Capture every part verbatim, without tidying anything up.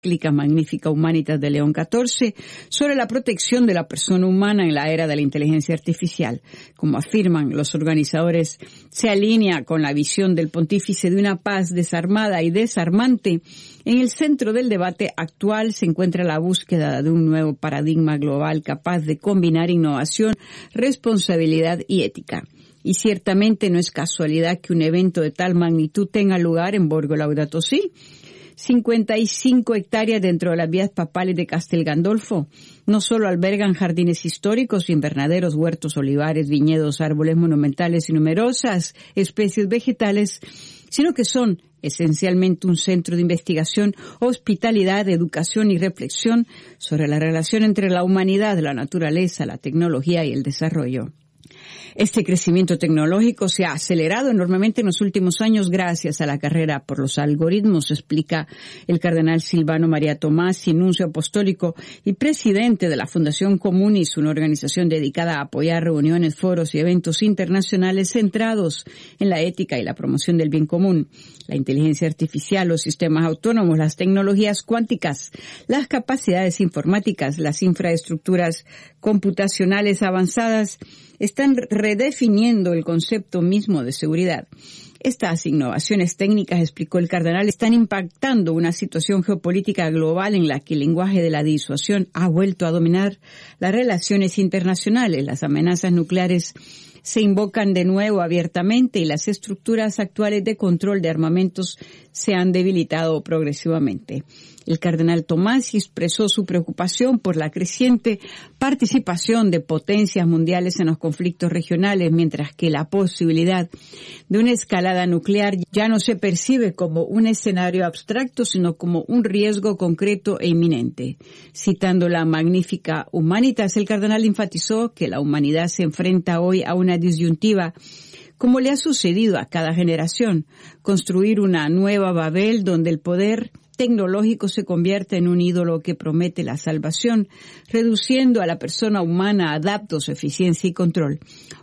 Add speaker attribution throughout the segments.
Speaker 1: Encíclica Magnifica Humanitas de León catorce, sobre la protección de la persona humana en la era de la inteligencia artificial. Como afirman los organizadores, se alinea con la visión del pontífice de una paz desarmada y desarmante. En el centro del debate actual se encuentra la búsqueda de un nuevo paradigma global capaz de combinar innovación, responsabilidad y ética. Y ciertamente no es casualidad que un evento de tal magnitud tenga lugar en Borgo Laudato Si. cincuenta y cinco hectáreas dentro de las vías papales de Castel Gandolfo no solo albergan jardines históricos, invernaderos, huertos, olivares, viñedos, árboles monumentales y numerosas especies vegetales, sino que son esencialmente un centro de investigación, hospitalidad, educación y reflexión sobre la relación entre la humanidad, la naturaleza, la tecnología y el desarrollo. Este crecimiento tecnológico se ha acelerado enormemente en los últimos años gracias a la carrera por los algoritmos, explica el cardenal Silvano María Tomasi, nuncio apostólico y presidente de la Fundación Comunis, una organización dedicada a apoyar reuniones, foros y eventos internacionales centrados en la ética y la promoción del bien común. La inteligencia artificial, los sistemas autónomos, las tecnologías cuánticas, las capacidades informáticas, las infraestructuras computacionales avanzadas están redefiniendo el concepto mismo de seguridad. Estas innovaciones técnicas, explicó el cardenal, están impactando una situación geopolítica global en la que el lenguaje de la disuasión ha vuelto a dominar las relaciones internacionales. Las amenazas nucleares se invocan de nuevo abiertamente y las estructuras actuales de control de armamentos se han debilitado progresivamente. El cardenal Tomasi expresó su preocupación por la creciente participación de potencias mundiales en los conflictos regionales, mientras que la posibilidad de una escalada nuclear ya no se percibe como un escenario abstracto, sino como un riesgo concreto e inminente. Citando la Magnifica Humanitas, el cardenal enfatizó que la humanidad se enfrenta hoy a una disyuntiva, como le ha sucedido a cada generación: construir una nueva Babel donde el poder tecnológico se convierte en un ídolo que promete la salvación, reduciendo a la persona humana a adaptos, eficiencia y control.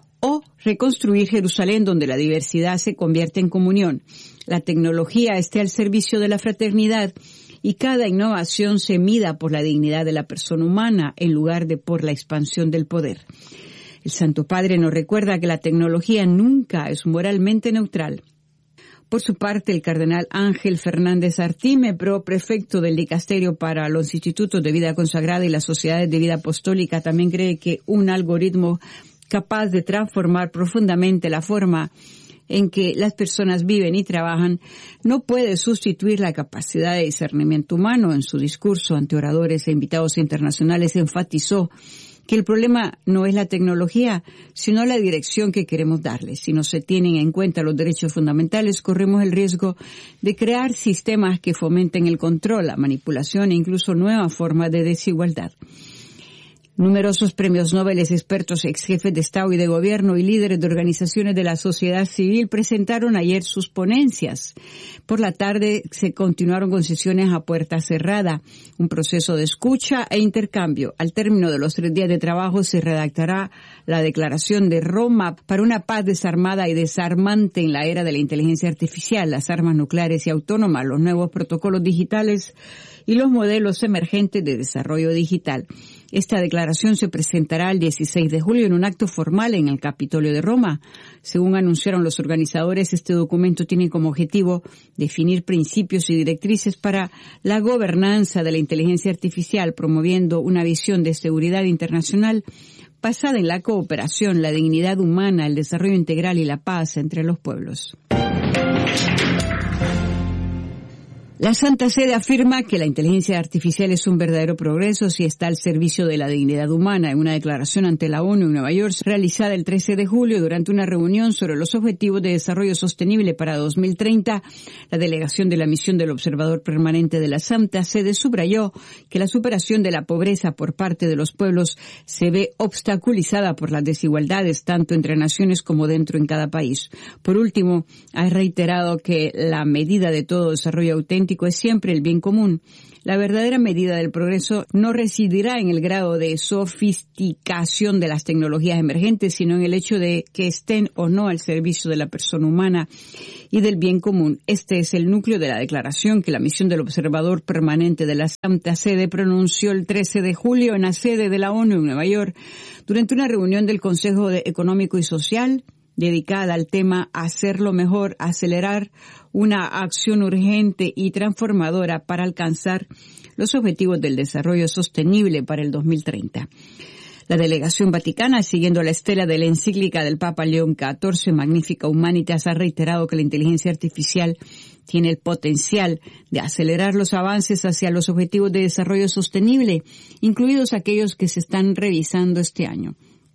Speaker 1: O reconstruir Jerusalén donde la diversidad se convierte en comunión, la tecnología esté al servicio de la fraternidad y cada innovación se mida por la dignidad de la persona humana en lugar de por la expansión del poder. El Santo Padre nos recuerda que la tecnología nunca es moralmente neutral. Por su parte, el cardenal Ángel Fernández Artime, prefecto del Dicasterio para los Institutos de Vida Consagrada y las Sociedades de Vida Apostólica, también cree que un algoritmo capaz de transformar profundamente la forma en que las personas viven y trabajan no puede sustituir la capacidad de discernimiento humano. En su discurso ante oradores e invitados internacionales enfatizó que el problema no es la tecnología, sino la dirección que queremos darle. Si no se tienen en cuenta los derechos fundamentales, corremos el riesgo de crear sistemas que fomenten el control, la manipulación e incluso nuevas formas de desigualdad. Numerosos premios Nobel, expertos, ex jefes de Estado y de Gobierno y líderes de organizaciones de la sociedad civil presentaron ayer sus ponencias. Por la tarde se continuaron con sesiones a puerta cerrada, un proceso de escucha e intercambio. Al término de los tres días de trabajo se redactará la Declaración de Roma para una paz desarmada y desarmante en la era de la inteligencia artificial, las armas nucleares y autónomas, los nuevos protocolos digitales y los modelos emergentes de desarrollo digital. Esta declaración se presentará el dieciséis de julio en un acto formal en el Capitolio de Roma. Según anunciaron los organizadores, este documento tiene como objetivo definir principios y directrices para la gobernanza de la inteligencia artificial, promoviendo una visión de seguridad internacional basada en la cooperación, la dignidad humana, el desarrollo integral y la paz entre los pueblos. La Santa Sede afirma que la inteligencia artificial es un verdadero progreso si está al servicio de la dignidad humana. En una declaración ante la ONU en Nueva York, realizada el trece de julio durante una reunión sobre los Objetivos de Desarrollo Sostenible para dos mil treinta, la delegación de la misión del Observador Permanente de la Santa Sede subrayó que la superación de la pobreza por parte de los pueblos se ve obstaculizada por las desigualdades tanto entre naciones como dentro en cada país. Por último, ha reiterado que la medida de todo desarrollo auténtico auténtico es siempre el bien común. La verdadera medida del progreso no residirá en el grado de sofisticación de las tecnologías emergentes, sino en el hecho de que estén o no al servicio de la persona humana y del bien común. Este es el núcleo de la declaración que la misión del Observador Permanente de la Santa Sede pronunció el trece de julio en la sede de la ONU en Nueva York durante una reunión del Consejo Económico y Social dedicada al tema Hacerlo Mejor, acelerar una acción urgente y transformadora para alcanzar los objetivos del desarrollo sostenible para el dos mil treinta. La delegación vaticana, siguiendo la estela de la encíclica del Papa León catorce, Magnificat Humanitas, ha reiterado que la inteligencia artificial tiene el potencial de acelerar los avances hacia los objetivos de desarrollo sostenible, incluidos aquellos que se están revisando este año.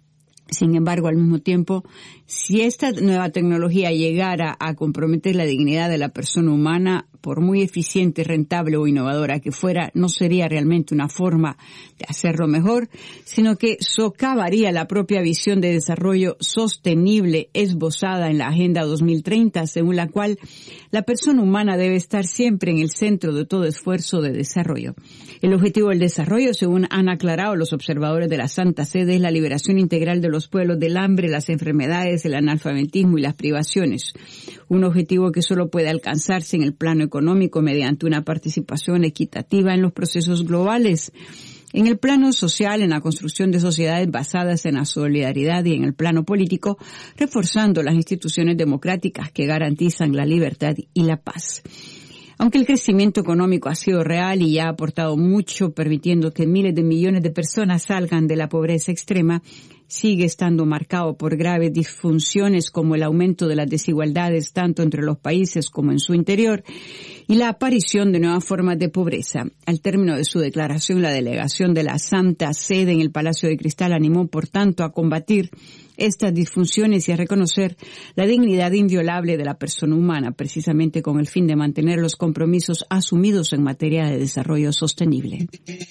Speaker 1: Sin embargo, al mismo tiempo, si esta nueva tecnología llegara a comprometer la dignidad de la persona humana, por muy eficiente, rentable o innovadora que fuera, no sería realmente una forma de hacerlo mejor, sino que socavaría la propia visión de desarrollo sostenible esbozada en la Agenda dos mil treinta, según la cual la persona humana debe estar siempre en el centro de todo esfuerzo de desarrollo. El objetivo del desarrollo, según han aclarado los observadores de la Santa Sede, es la liberación integral de los pueblos del hambre, las enfermedades, el analfabetismo y las privaciones. Un objetivo que solo puede alcanzarse en el plano económico mediante una participación equitativa en los procesos globales. En el plano social, en la construcción de sociedades basadas en la solidaridad, y en el plano político, reforzando las instituciones democráticas que garantizan la libertad y la paz. Aunque el crecimiento económico ha sido real y ya ha aportado mucho, permitiendo que miles de millones de personas salgan de la pobreza extrema, sigue estando marcado por graves disfunciones como el aumento de las desigualdades tanto entre los países como en su interior y la aparición de nuevas formas de pobreza. Al término de su declaración, la delegación de la Santa Sede en el Palacio de Cristal animó, por tanto, a combatir estas disfunciones y a reconocer la dignidad inviolable de la persona humana, precisamente con el fin de mantener los compromisos asumidos en materia de desarrollo sostenible.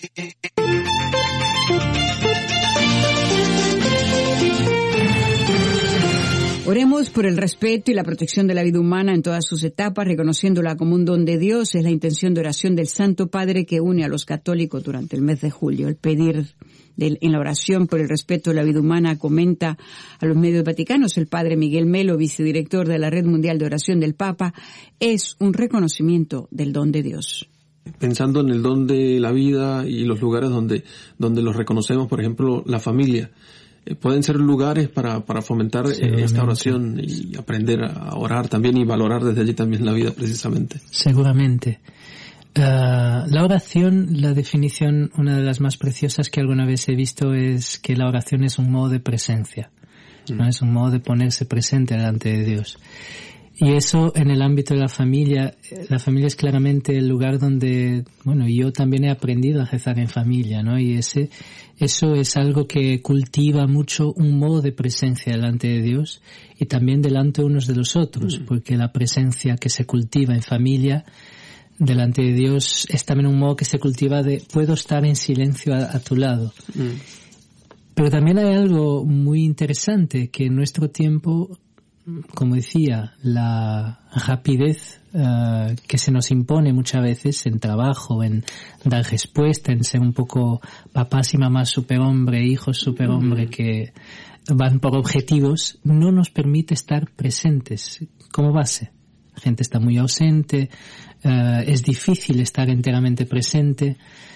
Speaker 1: Oremos por el respeto y la protección de la vida humana en todas sus etapas, reconociéndola como un don de Dios. Es la intención de oración del Santo Padre que une a los católicos durante el mes de julio. El pedir de, en la oración por el respeto de la vida humana, comenta a los medios vaticanos el Padre Miguel Melo, vicedirector de la Red Mundial de Oración del Papa, es un reconocimiento del don de Dios.
Speaker 2: Pensando en el don de la vida y los lugares donde, donde los reconocemos, por ejemplo, la familia. Pueden ser lugares para, para fomentar esta oración y aprender a orar también y valorar desde allí también la vida precisamente.
Speaker 3: Seguramente. Uh, la oración, la definición, una de las más preciosas que alguna vez he visto es que la oración es un modo de presencia, mm. ¿no? Es un modo de ponerse presente delante de Dios. Y eso en el ámbito de la familia, la familia es claramente el lugar donde, bueno, yo también he aprendido a rezar en familia, ¿no? Y ese, eso es algo que cultiva mucho un modo de presencia delante de Dios y también delante unos de los otros, mm. porque la presencia que se cultiva en familia delante de Dios es también un modo que se cultiva de puedo estar en silencio a, a tu lado. Mm. Pero también hay algo muy interesante que en nuestro tiempo, como decía, la rapidez uh, que se nos impone muchas veces en trabajo, en dar respuesta, en ser un poco papás y mamás superhombre, hijos superhombre mm. que van por objetivos, no nos permite estar presentes como base. La gente está muy ausente, uh, es difícil estar enteramente presente,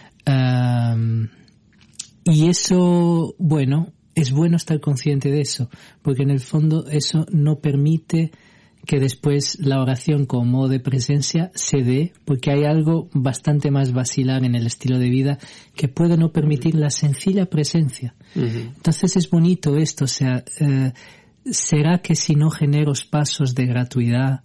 Speaker 3: uh, y eso, bueno, es bueno estar consciente de eso, porque en el fondo eso no permite que después la oración como modo de presencia se dé, porque hay algo bastante más vacilar en el estilo de vida que puede no permitir la sencilla presencia. Uh-huh. Entonces es bonito esto, o sea, eh, ¿será que si no genero pasos de gratuidad,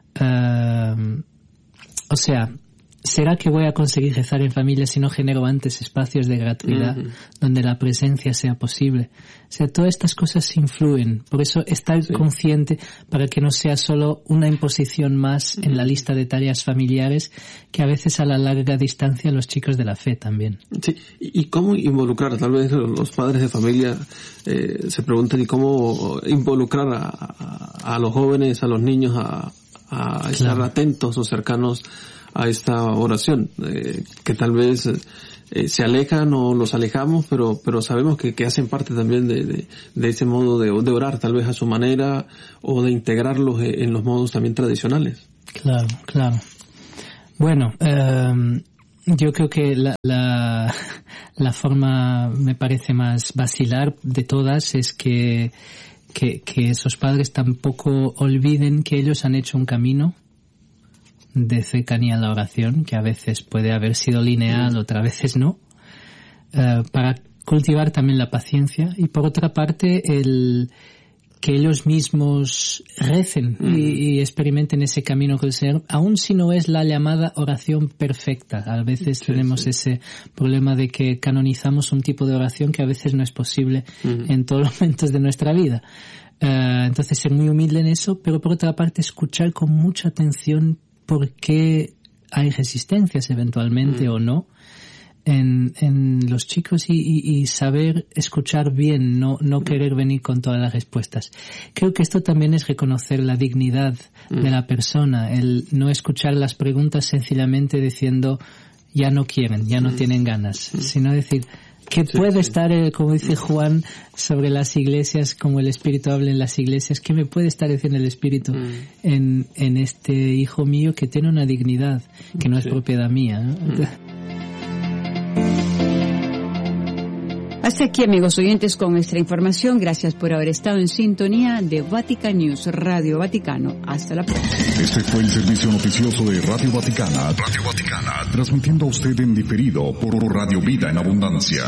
Speaker 3: eh, o sea, ¿será que voy a conseguir rezar en familia si no genero antes espacios de gratuidad uh-huh. donde la presencia sea posible? O sea, todas estas cosas influyen. Por eso estar sí. consciente para que no sea solo una imposición más uh-huh. en la lista de tareas familiares que a veces a la larga distancia los chicos de la fe también. Sí.
Speaker 2: ¿Y cómo involucrar? Tal vez los padres de familia eh, se preguntan ¿y cómo involucrar a, a, a los jóvenes, a los niños a, a estar claro. atentos o cercanos a esta oración, eh, que tal vez eh, se alejan o los alejamos, pero pero sabemos que, que hacen parte también de, de, de ese modo de, de orar, tal vez a su manera, o de integrarlos en los modos también tradicionales.
Speaker 3: Claro, claro. Bueno, eh, yo creo que la, la, la forma, me parece más vacilar de todas, es que, que, que esos padres tampoco olviden que ellos han hecho un camino de cercanía a la oración, que a veces puede haber sido lineal, otras veces no, eh, para cultivar también la paciencia, y por otra parte el que ellos mismos recen mm. y, y experimenten ese camino con el Señor, aun si no es la llamada oración perfecta. A veces sí, tenemos sí. ese problema de que canonizamos un tipo de oración que a veces no es posible mm. en todos los momentos de nuestra vida. Uh, entonces ser muy humilde en eso, pero por otra parte escuchar con mucha atención por qué hay resistencias eventualmente mm. o no en, en los chicos, y, y, y saber escuchar bien, no, no querer venir con todas las respuestas. Creo que esto también es reconocer la dignidad mm. de la persona, el no escuchar las preguntas sencillamente diciendo ya no quieren, ya no mm. tienen ganas, mm. sino decir que sí, puede sí. estar, eh, como dice Juan, sobre las iglesias, como el Espíritu habla en las iglesias, ¿qué me puede estar diciendo el Espíritu mm. en, en este hijo mío que tiene una dignidad que no sí. es propiedad mía, ¿no? Mm.
Speaker 1: Hasta aquí, amigos oyentes, con nuestra información. Gracias por haber estado en sintonía de Vatican News, Radio Vaticano. Hasta la próxima.
Speaker 4: Este fue el servicio noticioso de Radio Vaticana. Radio Vaticana, transmitiendo a usted en diferido por Radio Vida en Abundancia.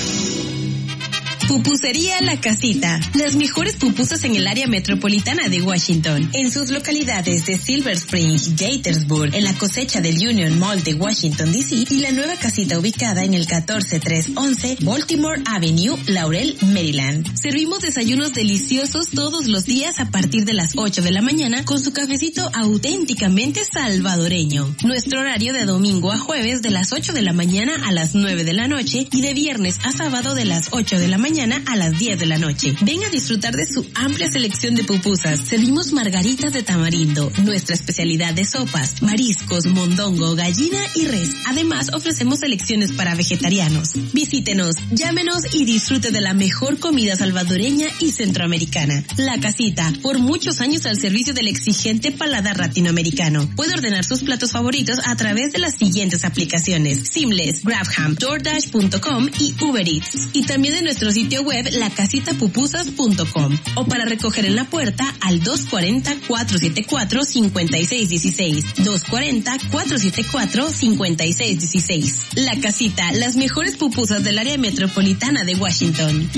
Speaker 5: Pupusería La Casita. Las mejores pupusas en el área metropolitana de Washington. En sus localidades de Silver Spring, Gaithersburg, en la cosecha del Union Mall de Washington, D C, y la nueva casita ubicada en el catorce tres once Baltimore Avenue, Laurel, Maryland. Servimos desayunos deliciosos todos los días a partir de las ocho de la mañana con su cafecito auténticamente salvadoreño. Nuestro horario de domingo a jueves de las ocho de la mañana a las nueve de la noche y de viernes a sábado de las ocho de la mañana a las diez de la noche. Ven a disfrutar de su amplia selección de pupusas. Servimos margaritas de tamarindo, nuestra especialidad de sopas, mariscos, mondongo, gallina y res. Además, ofrecemos selecciones para vegetarianos. Visítenos, llámenos y disfrute de la mejor comida salvadoreña y centroamericana. La Casita, por muchos años al servicio del exigente paladar latinoamericano. Puede ordenar sus platos favoritos a través de las siguientes aplicaciones: Seamless, Grabham, DoorDash punto com y Uber Eats. Y también de nuestro sitio web la casita pupusas punto com, o para recoger en la puerta al dos cuatro cero, cuatro siete cuatro, cinco seis uno seis, dos cuatro cero, cuatro siete cuatro, cinco seis uno seis. La Casita, las mejores pupusas del área metropolitana de Washington.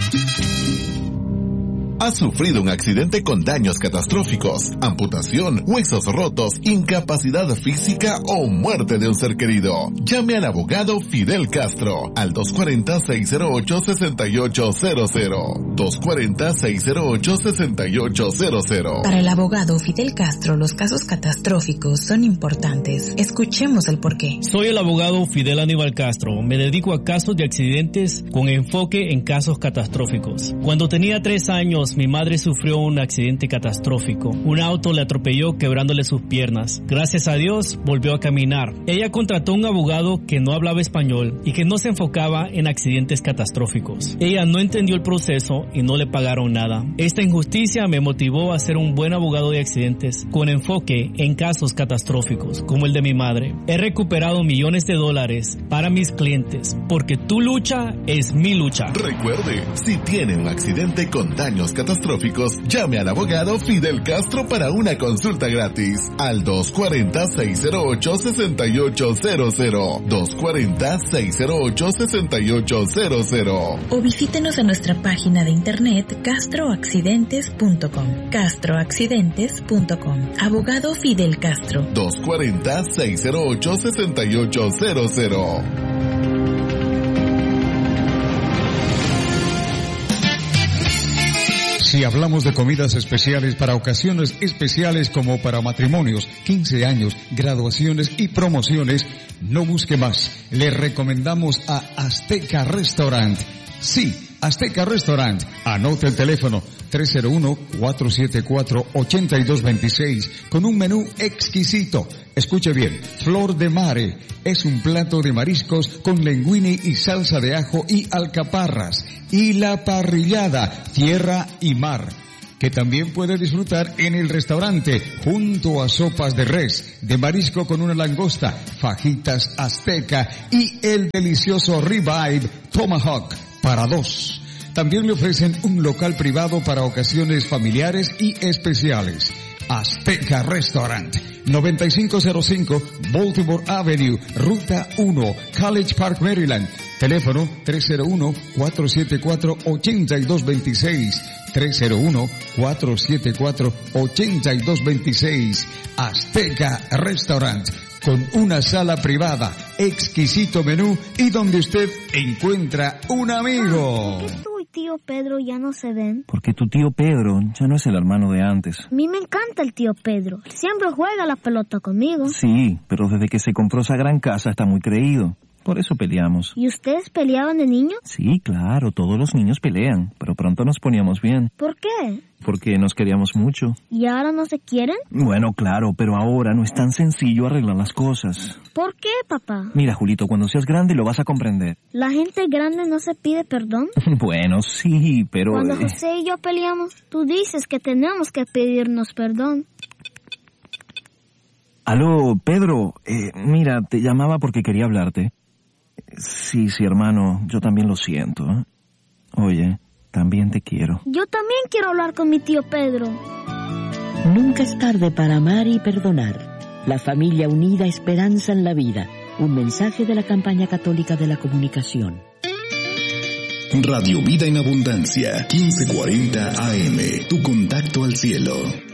Speaker 6: ¿Has sufrido un accidente con daños catastróficos, amputación, huesos rotos, incapacidad física o muerte de un ser querido? Llame al abogado Fidel Castro al dos cuatro cero, seis cero ocho, seis ocho cero cero. dos cuatro cero, seis cero ocho, seis ocho cero cero.
Speaker 5: Para el abogado Fidel Castro, los casos catastróficos son importantes. Escuchemos el porqué.
Speaker 7: Soy el abogado Fidel Aníbal Castro. Me dedico a casos de accidentes con enfoque en casos catastróficos. Cuando tenía tres años, mi madre sufrió un accidente catastrófico. Un auto le atropelló quebrándole sus piernas. Gracias a Dios volvió a caminar. Ella contrató un abogado que no hablaba español y que no se enfocaba en accidentes catastróficos. Ella no entendió el proceso y no le pagaron nada. Esta injusticia me motivó a ser un buen abogado de accidentes con enfoque en casos catastróficos como el de mi madre. He recuperado millones de dólares para mis clientes porque tu lucha es mi lucha.
Speaker 6: Recuerde, si tiene un accidente con daños catastróficos, catastróficos, llame al abogado Fidel Castro para una consulta gratis al dos cuatro cero, seis cero ocho, seis ocho cero cero, dos cuatro cero, seis cero ocho, seis ocho cero cero.
Speaker 5: O visítenos en nuestra página de internet castro accidentes punto com. castro accidentes punto com. Abogado Fidel Castro.
Speaker 6: dos cuatro cero, seis cero ocho, seis ocho cero cero.
Speaker 4: Si hablamos de comidas especiales para ocasiones especiales como para matrimonios, quince años, graduaciones y promociones, no busque más. Le recomendamos a Azteca Restaurant. Sí, Azteca Restaurant. Anote el teléfono tres cero uno, cuatro siete cuatro, ocho dos dos seis con un menú exquisito. Escuche bien, Flor de Mare es un plato de mariscos con linguine y salsa de ajo y alcaparras. Y la parrillada, tierra y mar, que también puede disfrutar en el restaurante junto a sopas de res, de marisco con una langosta, fajitas azteca y el delicioso ribeye tomahawk para dos. También le ofrecen un local privado para ocasiones familiares y especiales. Azteca Restaurant, noventa y cinco cero cinco Baltimore Avenue, Ruta uno, College Park, Maryland. Teléfono tres cero uno, cuatro siete cuatro, ocho dos dos seis. tres cero uno, cuatro siete cuatro, ocho dos dos seis. Azteca Restaurant, con una sala privada, exquisito menú y donde usted encuentra un amigo.
Speaker 8: ¿Por qué tú y tío Pedro ya no se ven?
Speaker 9: Porque tu tío Pedro ya no es el hermano de antes.
Speaker 8: A mí me encanta el tío Pedro. Siempre juega la pelota conmigo.
Speaker 9: Sí, pero desde que se compró esa gran casa está muy creído. Por eso peleamos.
Speaker 8: ¿Y ustedes peleaban de niños?
Speaker 9: Sí, claro, todos los niños pelean, pero pronto nos poníamos bien.
Speaker 8: ¿Por qué?
Speaker 9: Porque nos queríamos mucho.
Speaker 8: ¿Y ahora no se quieren?
Speaker 9: Bueno, claro, pero ahora no es tan sencillo arreglar las cosas.
Speaker 8: ¿Por qué, papá?
Speaker 9: Mira, Julito, cuando seas grande lo vas a comprender.
Speaker 8: ¿La gente grande no se pide perdón?
Speaker 9: Bueno, sí, pero...
Speaker 8: Cuando
Speaker 9: eh...
Speaker 8: José y yo peleamos, tú dices que tenemos que pedirnos perdón.
Speaker 9: Aló, Pedro, eh, mira, te llamaba porque quería hablarte. Sí, sí, hermano, yo también lo siento. ¿eh? Oye, también te quiero.
Speaker 8: Yo también quiero hablar con mi tío Pedro.
Speaker 10: Nunca es tarde para amar y perdonar. La familia unida, esperanza en la vida. Un mensaje de la campaña católica de la comunicación.
Speaker 6: Radio Vida en Abundancia, quince cuarenta A M. Tu contacto al cielo.